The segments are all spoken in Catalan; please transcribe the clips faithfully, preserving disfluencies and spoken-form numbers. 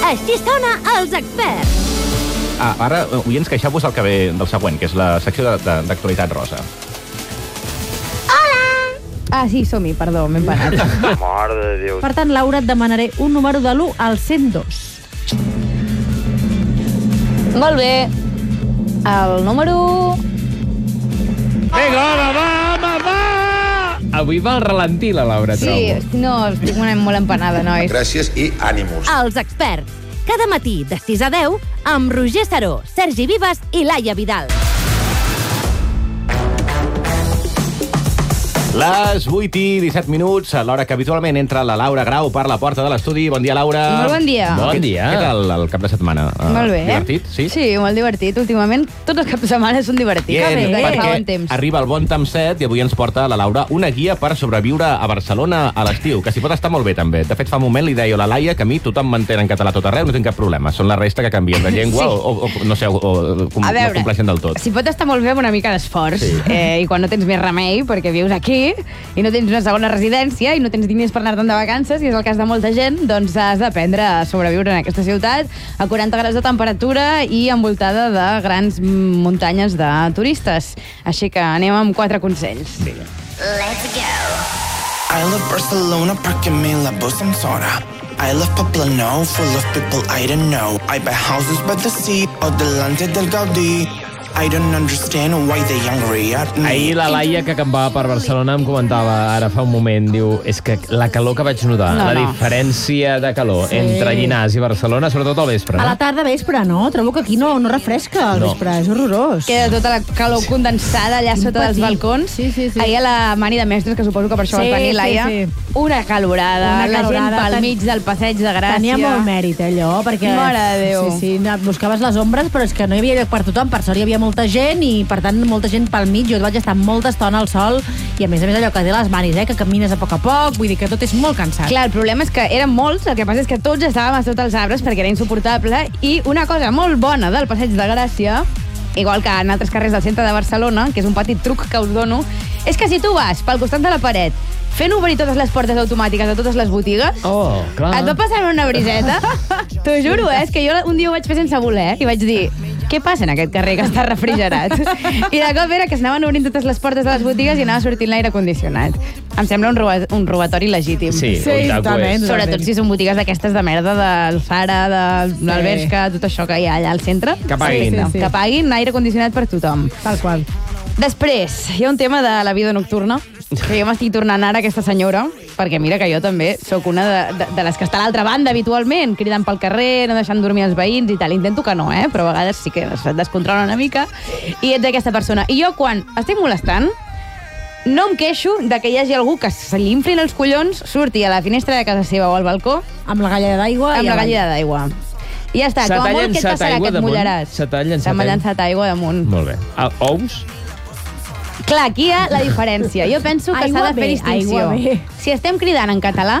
Així sona Els Experts. Ah, ara, oients, queixeu-vos el que ve del següent, que és la secció d'actualitat rosa. Ah, sí, som-hi, perdó, m'he empanat. Mare de Déu. Per tant, Laura, et demanaré un número de l'u al cent dos. Molt bé. El número... Vinga, home, va, home, va! Avui va al ralentí, la Laura, Sí, trobo. no, estic molt empanada, nois. Gràcies i ànimus. Els Experts. Cada matí de sis a deu amb Roger Saró, Sergi Vives i Laia Vidal. Les vuit i disset minuts, a l'hora que habitualment entra la Laura Grau per la porta de l'estudi. Bon dia, Laura. Molt bon dia. Bon Què- dia. Què tal el cap de setmana? Uh, Molt bé. Divertit, sí? Sí, molt divertit. Últimament, tots els caps de setmana són divertits. Bien, Que fa perquè bon temps. arriba el bon temps set i avui ens porta la Laura una guia per sobreviure a Barcelona a l'estiu, que s'hi pot estar molt bé, també. De fet, fa un moment li deia a la Laia que a mi tothom m'entén en català tot arreu, no tinc cap problema. Són la resta que canvien de llengua Sí. o, o, o, no sé, o, o com, A no veure, compleixen del tot. si pot estar molt bé amb una mica d'esforç, Sí. eh, i quan no tens més remei, perquè vius aquí, i no tens una segona residència, i no tens diners per anar-te'n de vacances, i és el cas de molta gent, doncs has d'aprendre a sobreviure en aquesta ciutat a quaranta graus de temperatura i envoltada de grans muntanyes de turistes. Així que anem amb quatre consells. I love Barcelona perquè me la bossa soda. I love Poblano, full of people I don't know. I buy houses by the sea, o delante del Gaudí. I don't understand why they angry at me. Ahir la Laia, que acampava per Barcelona, em comentava ara fa un moment, diu, és que la calor que vaig notar, No, la no. diferència de calor Sí. entre Llinars i Barcelona, sobretot al vespre. A la No? tarda vespre, no? Trobo que aquí no, no refresca al No. vespre, és horrorós. Queda tota la calor condensada allà Quin sota dels patir. balcons. Sí, sí, sí. Ahir a la mani de mestres, que suposo que per això Sí, vas venir, sí, Laia, sí. una calorada, Una la calorada, gent pel ten- mig del passeig de Gràcia. Tenia molt mèrit, allò, perquè... Mare de Déu. Sí, sí, et buscaves les ombres, però és que no hi havia lloc per tothom. Per sort hi havia molta gent i, per tant, molta gent pel mig. Jo vaig estar molta estona al sol i, a més a més, allò que té les manis, eh, que camines a poc a poc, vull dir que tot és molt cansat. Clar, el problema és que eren molts, el que passa és que tots estàvem a sota els arbres perquè era insuportable, i una cosa molt bona del passeig de Gràcia, igual que en altres carrers del centre de Barcelona, que és un petit truc que us dono, és que si tu vas pel costat de la paret fent obrir totes les portes automàtiques de totes les botigues, Oh, clar. et va passar una briseta. T'ho juro, eh? És que jo un dia ho vaig fer sense voler i vaig dir, què passa en aquest carrer que està refrigerat? I de cop era que s'anaven obrint totes les portes de les botigues i anava sortint l'aire condicionat. Em sembla un, roba, un robatori legítim. Sí, Sí, un taco totalment. és. Sobretot si són botigues d'aquestes de merda, del Zara, de l'Albershka, tot això que hi ha allà al centre. Que paguin. Sí, sí, Sí, sí. Que paguin aire condicionat per tothom. Tal qual. Després, hi ha un tema de la vida nocturna, que jo m'estic tornant ara aquesta senyora, perquè mira que jo també sóc una de, de, de les que està a l'altra banda habitualment, cridant pel carrer, no deixant dormir els veïns i tal. Intento que no, eh? Però a vegades sí que es descontrola una mica, i ets aquesta persona. I jo, quan estic molestant, no em queixo de que hi hagi algú que se li inflin els collons, surti a la finestra de casa seva o al balcó Amb la galleda d'aigua... amb i la avall. galleda d'aigua. I ja està, Se com a t'ha molt què et llançat passarà, aigua que et damunt? mullaràs. Se t'ha llançat Se m'ha aigua? llançat aigua damunt. Molt bé. A, ous? Clar, aquí hi ha la diferència. Jo penso que s'ha Aigua de fer bé, distinció. aigua bé. Si estem cridant en català,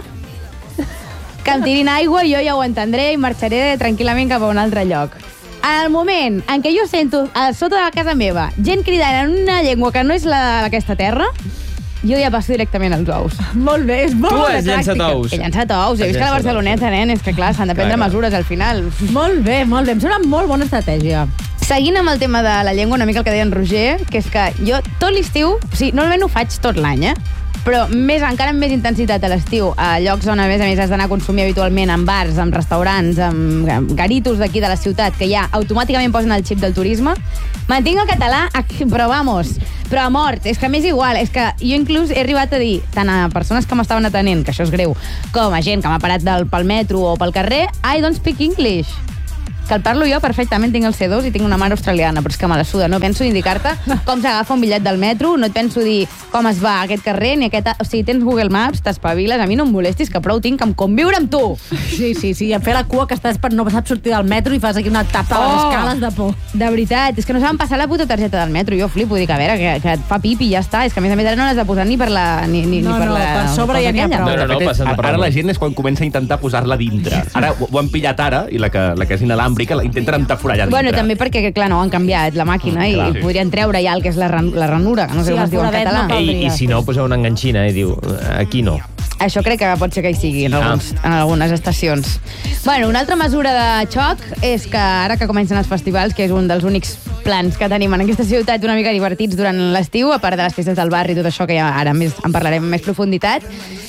que em tirin aigua, jo ja ho entendré i marxaré tranquil·lament cap a un altre lloc. En el moment en què jo sento a sota de casa meva gent cridant en una llengua que no és la d'aquesta terra, jo ja passo directament als ous. Molt bé, és molt Tu bona has llançat tàctica. ous. He llançat ous, he Has vist que la llançat Barceloneta, nen, és que clar, s'han de prendre Clar, clar. mesures al final. Molt bé, molt bé. Em sembla molt bona estratègia. Seguint amb el tema de la llengua, una mica el que deia en Roger, que és que jo tot l'estiu, o sigui, normalment ho faig tot l'any, eh? Però més, encara amb més intensitat a l'estiu, a llocs on a més a més has d'anar a consumir habitualment, en bars, en restaurants, en garitos d'aquí de la ciutat, que ja automàticament posen el xip del turisme, mantinc el català, però vamos, però a mort. És que a més igual, és que jo inclús he arribat a dir, tant a persones que m'estaven atenent, que això és greu, com a gent que m'ha parat del, pel metro o pel carrer, I don't speak English. Que el parlo jo perfectament, tinc el C dos i tinc una mare australiana, però és que me la suda. No penso indicar-te com s'agafa un bitllet del metro, no et penso dir com es va a aquest carrer, ni aquest... O sigui, tens Google Maps, t'espaviles, a mi no em molestis, que prou tinc amb conviure amb tu. Sí, sí, sí. I a fer la cua que estàs per no saps sortir del metro i fas aquí una tapa a les Oh! escales de por. De veritat, és que no saben passar la puta targeta del metro. Jo flipo, dic, a veure, que, que et fa pipi i ja està. És que a més a més ara no l'has de posar ni per la... Ni, ni, No, ni per no, la per sobre cosa ja n'hi ha aquella. prou. No, no, no, De fet, passen de ara prou. la gent és quan comença a intentar posar-la dintre. Ara ho, ho han pillat ara, i la que, la que és inalàmbrica la intenten entaforar allà dintre. Bueno, també perquè, clar, no, han canviat la màquina i, Clar, i sí. podrien treure ja el que és la, ran, la ranura, que no sé Sí, com el es diu en foradet català. no cal. Ei, I si no, posa una enganxina i diu, aquí no. Això crec que pot ser que hi sigui en, alguns, en algunes estacions. Bueno, una altra mesura de xoc és que ara que comencen els festivals, que és un dels únics plans que tenim en aquesta ciutat una mica divertits durant l'estiu, a part de les festes del barri i tot això, que ja ara més, en parlarem amb més profunditat,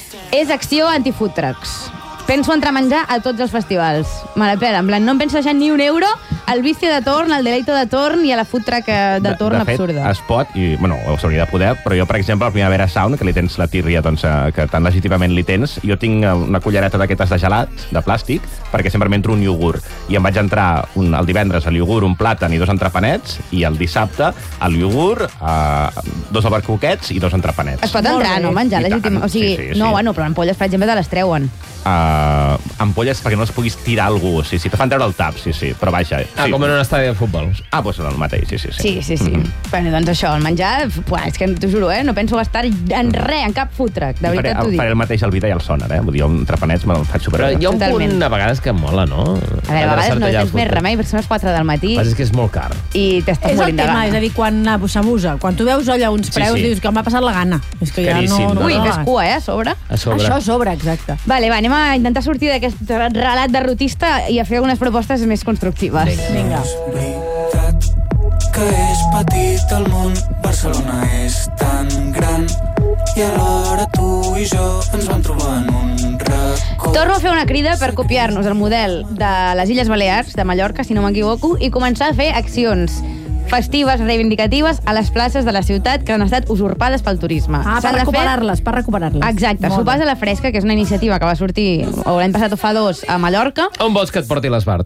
és acció anti-food trucks. Penso entrar a menjar a tots els festivals. Me la pela, en plan, no em penso deixar ni un euro al vicio de torn, al deleito de torn i a la food truck de torn de, de absurda. De fet, es pot, i, bueno, s'hauria de poder, però jo, per exemple, al Primavera Sound, que li tens la tírria, doncs, que tan legítimament li tens, jo tinc una cullereta d'aquestes de gelat, de plàstic, perquè sempre m'entro un iogurt. I em vaig entrar un, el divendres al iogurt, un plàtan i dos entrepanets, i el dissabte al iogurt, eh, dos albercoquets i dos entrepanets. Es pot entrar, no? Menjar legítim. O sigui, sí, sí, sí. no, bueno, però ampolles, per exemple, te les treuen. Uh, ampolles perquè no les puguis tirar a algú. Sí, sí, te fan treure el tap, sí, sí. Però vaja. Ah, sí. com en un estadi de futbol. Ah, doncs el mateix, sí, sí. Sí, Sí, sí, sí. Mm-hmm. Bueno, doncs això, el menjar, uah, és que t'ho juro, eh? No penso gastar en res, en cap food truck, de faré, veritat t'ho dic. faré el mateix al Vida i al Sonar, eh? Vull dir, un entrepanets me'l faig Però superbé. hi ha un Totalment. punt, a vegades, que mola, no? A veure, a vegades no tens més remei, perquè són les quatre del matí Pas és que és molt car. i t'estàs És el morint de tema, és a gana. dir, quan s'abusa. Quan tu veus allà uns preus, sí. dius que m'ha passat la gana. És que ja Caríssim, no... no no? Ui, no, fes cua, eh, a sobre. A sobre. Això a sobre, exacte. Vale, va, anem a intentar sortir d'aquest relat derrotista i a fer algunes propostes més constructives. Vinga. Veritat que és petit el món, Barcelona és tan gran i alhora tu i jo ens vam trobar en un racó. Torno a fer una crida per copiar-nos el model de les Illes Balears, de Mallorca, si no m'equivoco, i començar a fer accions festives, reivindicatives a les places de la ciutat que han estat usurpades pel turisme. Ah, per S'han de fer- recuperar-les, per recuperar-les. Exacte, Molt sopars bé. a la fresca, que és una iniciativa que va sortir o l'any passat o fa dos a Mallorca. On vols que et porti l'Esbart?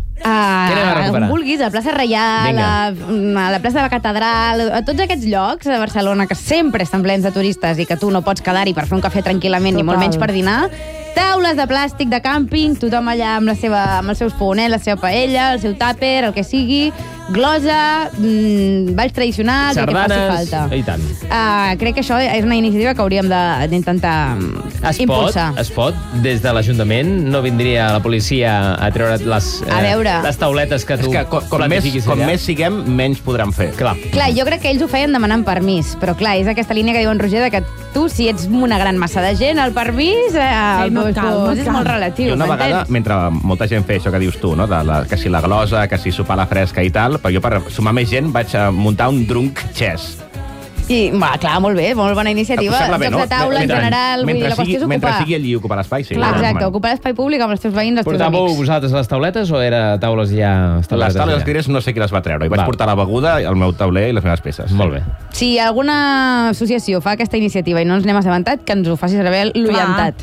A, Què anem a recuperar? on vulguis, a la plaça Reial, Vinga. a, a la plaça de la Catedral, a tots aquests llocs de Barcelona que sempre estan plens de turistes i que tu no pots quedar-hi per fer un cafè tranquil·lament, ni Total. molt menys per dinar. Taules de plàstic de càmping, tothom allà amb, la seva, amb els seus fogonets, la seva paella, el seu tàper, el que sigui, glosa, mmm, balls tradicionals, el que faci Sardanes, falta. i tant. Uh, crec que això és una iniciativa que hauríem de- d'intentar Es pot, impulsar. es pot, des de l'Ajuntament no vindria la policia a treure les, A veure. les tauletes que És tu que com, com, més, planifiquis com allà? més siguem, menys podran fer. Clar. Clar, jo crec que ells ho feien demanant permís, però clar, és aquesta línia que diu en Roger de que tu, si ets una gran massa de gent, el permís eh, Sí, no pues, cal, no pues, és cal. molt relatiu, I una m'entens? vegada, mentre molta gent feia això que dius tu, no? de la, que si la glosa, que si sopar a la fresca i tal, però jo per sumar més gent vaig a muntar un drunk chess. I, va, clar, molt bé, molt bona iniciativa. Em sembla bé, Jocs no? de taula, en Mentre- general, vull dir, mentre la qüestió sigui, és mentre ocupar. sigui allí ocupar l'espai, sí. Clar, no, exacte, home. ocupar l'espai públic amb els teus veïns, els teus Portàveu amics. vosaltres les tauletes o era taules ja establertes? Les taules allà? dels cadires no sé qui les va treure. I vaig Va. portar la beguda, el meu tauler i les meves peces. Molt bé. Si alguna associació fa aquesta iniciativa i no ens n'hem assabentat, que ens ho faci saber l'oyentat.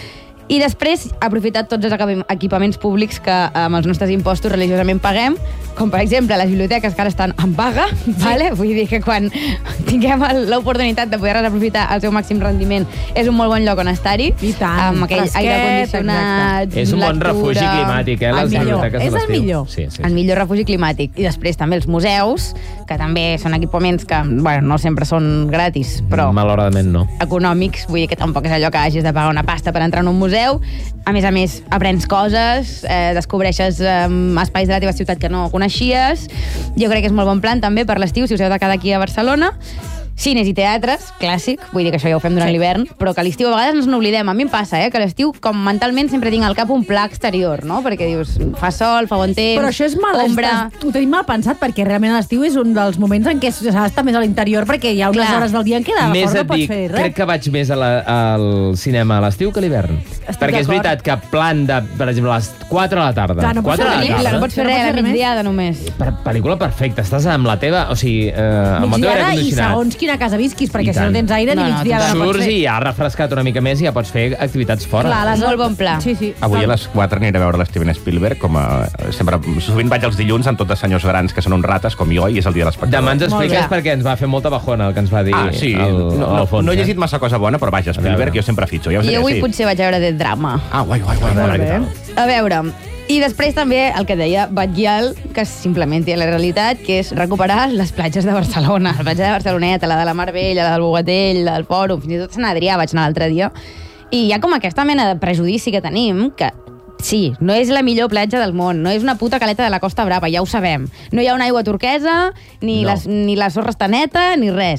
I després, aprofitar tots els equip- equipaments públics que amb els nostres impostos religiosament paguem, com per exemple les biblioteques que ara estan en vaga, vale? Vull dir que quan tinguem el- l'oportunitat de poder-les aprofitar al seu màxim rendiment és un molt bon lloc on estar-hi, I tant, amb aquell fresquet, aire condicionat, És un bon lectura. refugi climàtic, eh, El les millor. biblioteques de És el l'estiu. millor. Sí, sí, El sí. millor refugi climàtic. I després també els museus, que també són equipaments que, bueno, no sempre són gratis, però Malauradament no. econòmics, vull dir que tampoc és allò que hagis de pagar una pasta per entrar en un museu. A més a més, aprens coses, eh, descobreixes eh, espais de la teva ciutat que no coneixies. Jo crec que és molt bon plan també per l'estiu, si us heu de quedar aquí a Barcelona. Cines i teatres, clàssic, vull dir que això ja ho fem durant sí. l'hivern, però que a l'estiu a vegades ens n'oblidem. A mi em passa, eh, que a l'estiu, com mentalment, sempre tinc al cap un pla exterior, no? Perquè dius, fa sol, fa bon temps, Però això és mal, ombra... estàs- ho tenim mal pensat, perquè realment l'estiu és un dels moments en què s'ha d'estar més a l'interior, perquè hi ha unes Clar. hores del dia en què de Més fora no et pots dic, fer res. crec que vaig més a la, al cinema a l'estiu que a l'hivern. Perquè és d'acord. veritat que plan de, per exemple, a les quatre de la tarda. Clar, no pots quatre fer de la res, Clar, tarda. no pots fer No res, pots a fer la res. migdiada només. Per pel·lícula perfecta, estàs amb la teva... O sigui, eh, amb el teu aire Migdiada i condicionat. segons quina casa visquis, perquè I si no tant. tens aire No, ni no, migdiada no pots Surts fer. i ja has refrescat una mica més i ja pots fer activitats fora. Clar, les... Molt bon pla. Sí, sí. Avui a les quatre aniré a veure l'Steven Spielberg, com a... Sempre, sovint vaig els dilluns amb tots els senyors grans que són uns rates, com jo, i és el dia de l'espectador. Demà ens Molt expliques bé. perquè ens va fer molta bajona el que ens va dir Ah, sí. el, no, no, Alfons, no he eh? llegit massa cosa bona, però vaja, Spielberg, veure. jo sempre fitxo. Ja us I diré, avui sí. potser vaig a veure de drama. Ah, guai, guai, guai. Molt guai, bé. què tal? A veure, i després també el que deia Batguial, que s'implementi a la realitat, que és recuperar les platges de Barcelona. La platja de Barceloneta, la de la Mar Vella, la del Bogatell, la del Fòrum, fins i tot Sant Adrià vaig anar l'altre dia. I hi ha com aquesta mena de prejudici que tenim, que sí, no és la millor platja del món, no és una puta caleta de la Costa Brava, ja ho sabem. No hi ha una aigua turquesa, ni, No. les, ni la sorra està neta, ni res.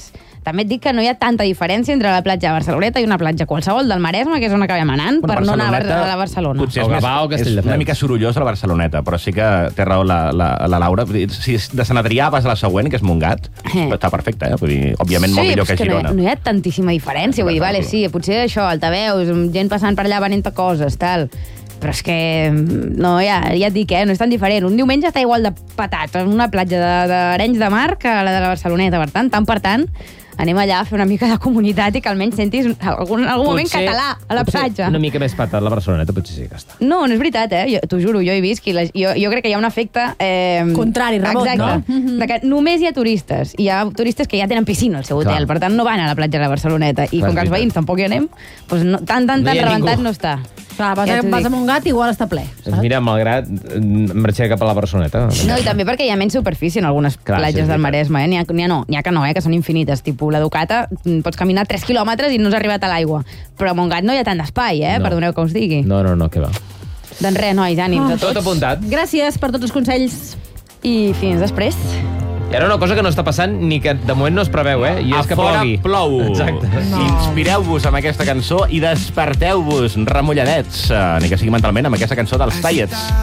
també et dic que no hi ha tanta diferència entre la platja de Barceloneta i una platja qualsevol del Maresme, que és on acabem anant, per no anar a la Barcelona. Potser és, O més, Gavà o és Castelldefels. una mica sorollós a la Barceloneta, però sí que té raó la, la, la Laura. Si de Sant Adrià vas a la següent, que és Montgat, Eh. està perfecte, eh? Vull dir, òbviament Sí, molt millor però que és que Girona. no, hi ha, no hi ha tantíssima diferència. Vull dir, Per vale, exemple. sí, potser això, altaveus, gent passant per allà venent coses, tal. Però és que, no, ja, ja et dic, eh, no és tan diferent. Un diumenge està igual de patat en una platja de- d'Arenys de, de Mar que la de la Barceloneta. Per tant, tant per tant, anem allà a fer una mica de comunitat i que almenys sentis algun, algun moment Potser- català a la potser platja. Una mica més patat la Barceloneta, potser sí que està. No, no és veritat, eh? Jo, t'ho juro, jo hi visc i la, jo, jo crec que hi ha un efecte... Eh, Contrari, rebot, exacte, no? de que només hi ha turistes. I hi ha turistes que ja tenen piscina al seu Clar. hotel, per tant no van a la platja de la Barceloneta. I Clar, com que és els veritat. veïns tampoc hi anem, doncs no, tan, tan, No tan hi ha rebentat ningú. no està. Clar, vas, Ja a, t'ho vas dic. a Montgat, igual està ple. Doncs mira, malgrat, mm, marxaré cap a la Barceloneta. No, i també perquè hi ha menys superfície en algunes Clar, platges sí, és del veritat. Maresme, eh? N'hi ha, n'hi ha no, n'hi ha que no, eh? Que són infinites. Tipus la Ducata, mm, pots caminar tres quilòmetres i no has arribat a l'aigua. Però a Montgat no hi ha tant d'espai, eh? No. Perdoneu que us digui. No, no, no, què va. Doncs res, nois, ànims a Tot tots. apuntat. Gràcies per tots els consells. I fins després. I ara una cosa que no està passant ni que de moment no es preveu, eh? I és A que fora plogui. plou. Exacte. No. Inspireu-vos amb aquesta cançó i desperteu-vos remulladets, eh, ni que sigui mentalment, amb aquesta cançó dels Tallets.